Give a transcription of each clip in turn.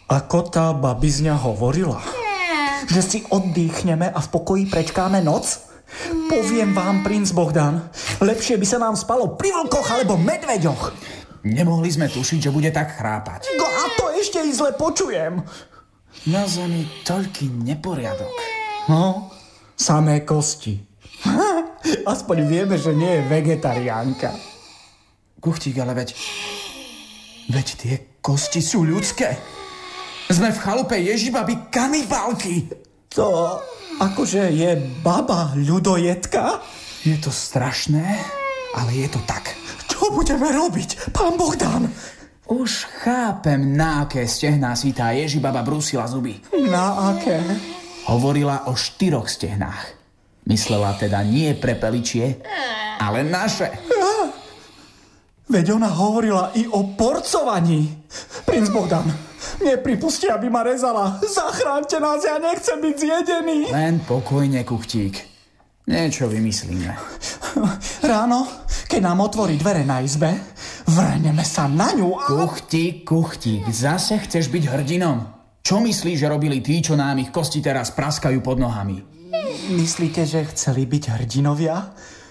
Ako tá babizňa hovorila? Že si oddychneme a v pokoji prečkáme noc? Poviem vám, princ Bohdan, lepšie by sa nám spalo pri vlkoch alebo medveďoch. Nemohli sme tušiť, že bude tak chrápať. No a to ešte i zle počujem. Na zemi toľký neporiadok. No, samé kosti. Aspoň vieme, že nie je vegetariánka. Kuchtík, ale veď tie kosti sú ľudské. Sme v chalupe Ježibaby kanibálky. To akože je baba ľudojedka? Je to strašné, ale je to tak. Čo budeme robiť, pán Bohdan? Už chápem, na aké stehná si tá Ježibaba brúsila zuby. Na aké? Hovorila o 4 stehnách. Myslela teda nie prepeličie, ale naše. Veď ona hovorila i o porcovaní. Princ Bohdan, nepripustí, aby ma rezala. Zachránte nás, ja nechcem byť zjedený. Len pokojne, Kuchtík. Niečo vymyslíme. Ráno, keď nám otvorí dvere na izbe, vrhneme sa na ňu a... Kuchtík, zase chceš byť hrdinom? Čo myslíš, že robili tí, čo nám ich kosti teraz praskajú pod nohami? Myslíte, že chceli byť hrdinovia?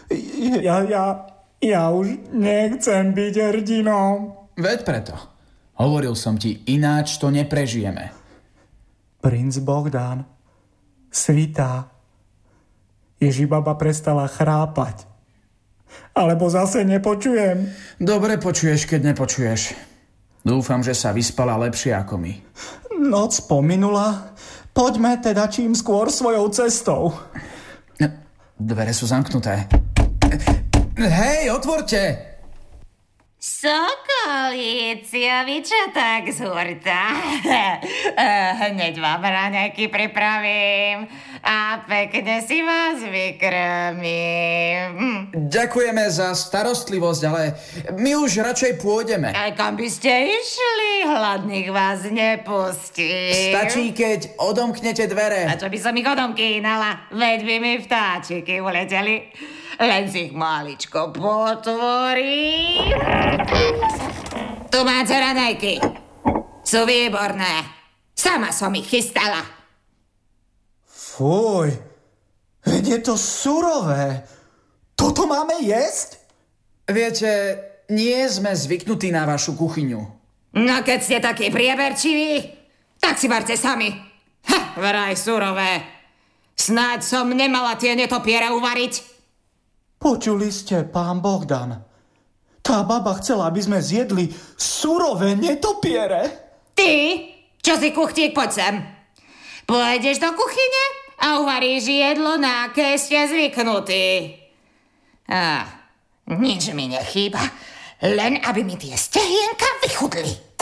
Ja už nechcem byť hrdinom. Veď preto. Hovoril som ti, ináč to neprežijeme. Princ Bohdan, svitá. Ježibaba prestala chrápať. Alebo zase nepočujem. Dobre počuješ, keď nepočuješ. Dúfam, že sa vyspala lepšie ako my. Noc pominula. Poďme teda čím skôr svojou cestou. Dvere sú zamknuté. Hej, otvorte! Sokolíciovi, čo tak z hurta? Hneď vám raňajky pripravím a pekne si vás vykrmím. Ďakujeme za starostlivosť, ale my už radšej pôjdeme. Aj kam by ste išli? Hladných vás nepustí. Stačí, keď odomknete dvere. A čo by som ich odomkýnala? Veď by mi vtáčiky uleteli. Len si ich maličko potvorím. Tu máte raňajky. Sú výborné. Sama som ich chystala. Fuj, veď je to surové. Toto máme jesť? Viete, nie sme zvyknutí na vašu kuchyňu. No keď ste takí prieberčiví, tak si varte sami. Vraj surové. Snáď som nemala tie netopiere uvariť. Počuli ste, pán Bohdan? Tá baba chcela, aby sme zjedli surové netopiere. Ty, čo si kuchtík, poď sem. Pôjdeš do kuchyne a uvaríš jedlo, na aké ste zvyknutí. Nič mi nechýba, len aby mi tie stehienka vychudli.